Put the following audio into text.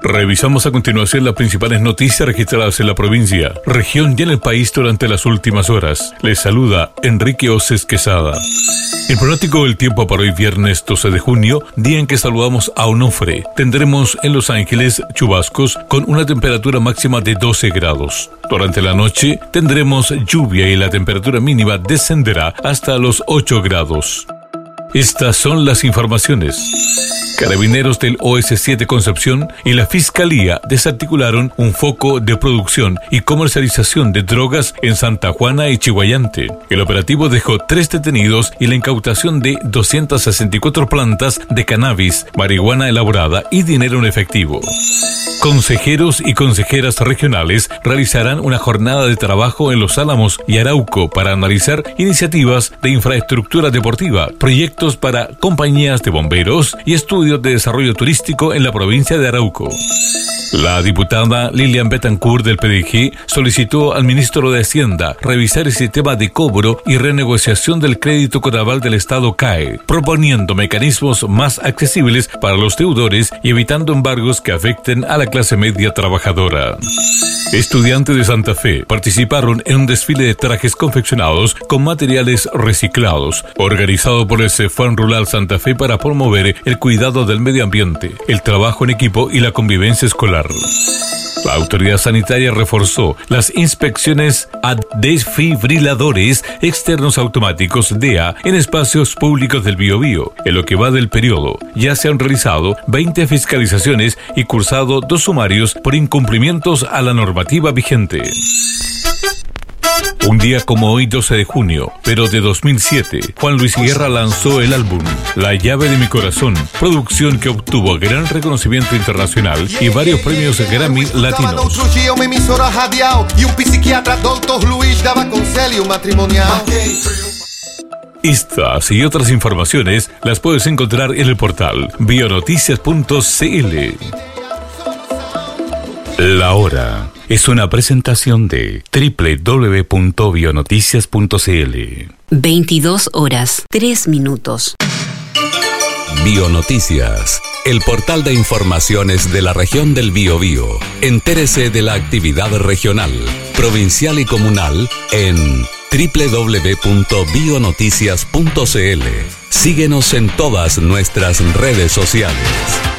Revisamos a continuación las principales noticias registradas en la provincia, región y en el país durante las últimas horas. Les saluda Enrique Oces Quesada. El pronóstico del tiempo para hoy viernes 12 de junio, día en que saludamos a Onofre. Tendremos en Los Ángeles chubascos con una temperatura máxima de 12 grados. Durante la noche tendremos lluvia y la temperatura mínima descenderá hasta los 8 grados. Estas son las informaciones. Carabineros del OS7 Concepción y la Fiscalía desarticularon un foco de producción y comercialización de drogas en Santa Juana y Chiguayante. El operativo dejó 3 detenidos y la incautación de 264 plantas de cannabis, marihuana elaborada y dinero en efectivo. Consejeros y consejeras regionales realizarán una jornada de trabajo en Los Álamos y Arauco para analizar iniciativas de infraestructura deportiva, proyectos para compañías de bomberos y estudios de desarrollo turístico en la provincia de Arauco. La diputada Lilian Betancourt del PDG solicitó al ministro de Hacienda revisar el sistema de cobro y renegociación del crédito con aval del Estado CAE, proponiendo mecanismos más accesibles para los deudores y evitando embargos que afecten a la clase media trabajadora. Estudiantes de Santa Fe participaron en un desfile de trajes confeccionados con materiales reciclados, organizado por el CEFAN Rural Santa Fe para promover el cuidado del medio ambiente, el trabajo en equipo y la convivencia escolar. La autoridad sanitaria reforzó las inspecciones a desfibriladores externos automáticos DEA en espacios públicos del Biobío. En lo que va del periodo, ya se han realizado 20 fiscalizaciones y cursado 2 sumarios por incumplimientos a la normativa vigente. Un día como hoy, 12 de junio, pero de 2007, Juan Luis Guerra lanzó el álbum La llave de mi corazón, producción que obtuvo gran reconocimiento internacional y varios premios Grammy latinos. Estas y otras informaciones las puedes encontrar en el portal bionoticias.cl. La hora es una presentación de www.bionoticias.cl. 22 horas, 3 minutos. Bionoticias, el portal de informaciones de la región del Biobío. Entérese de la actividad regional, provincial y comunal en www.bionoticias.cl. Síguenos en todas nuestras redes sociales.